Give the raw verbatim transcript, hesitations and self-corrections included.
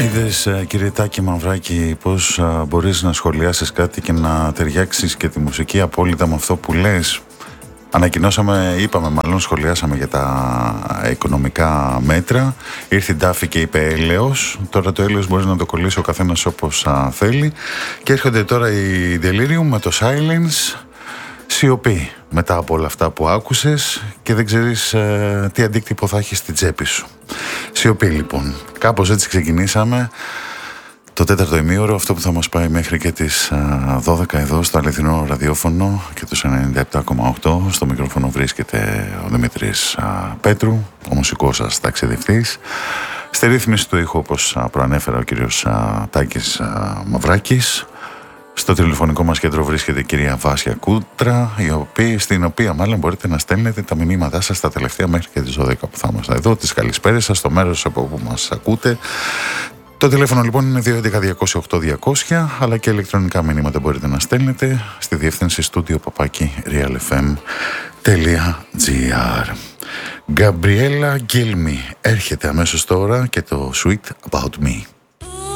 Είδες, κύριε Τάκη Μαυράκη, πώς α, μπορείς να σχολιάσεις κάτι και να ταιριάξεις και τη μουσική απόλυτα με αυτό που λες. Ανακοινώσαμε, είπαμε μάλλον, σχολιάσαμε για τα οικονομικά μέτρα. Ήρθε η Ντάφη και είπε έλεος. Τώρα το έλεος μπορεί να το κολλήσει ο καθένας όπως α, θέλει. Και έρχονται τώρα οι Delirium με το Silence. Σιωπή μετά από όλα αυτά που άκουσες και δεν ξέρεις ε, τι αντίκτυπο θα έχει στην τσέπη σου. Σιωπή λοιπόν. Κάπως έτσι ξεκινήσαμε το τέταρτο ημίωρο, αυτό που θα μας πάει μέχρι και τις ε, δώδεκα εδώ στο αληθινό ραδιόφωνο και τους ενενήντα επτά κόμμα οκτώ. Στο μικρόφωνο βρίσκεται ο Δημήτρης ε, Πέτρου, ο μουσικός σας ταξιδευτής. Στη ρύθμιση του ήχου, όπως ε, προανέφερα, ο κύριος ε, Τάκης ε, Μαυράκης. Στο τηλεφωνικό μας κέντρο βρίσκεται η κυρία Βάσια Κούτρα, η οποία, στην οποία μάλλον μπορείτε να στέλνετε τα μηνύματά σας τα τελευταία μέχρι και τις δώδεκα που θα είμαστε εδώ, τις καλησπέρες σας, στο μέρος από όπου μας ακούτε. Το τηλέφωνο λοιπόν είναι δύο έντεκα διακόσια οκτώ διακόσια, αλλά και ηλεκτρονικά μηνύματα μπορείτε να στέλνετε στη διεύθυνση στούντιο παπάκι realfm τελεία gr. Γκαμπριέλα Γκίλμι έρχεται αμέσως τώρα και το Sweet About Me.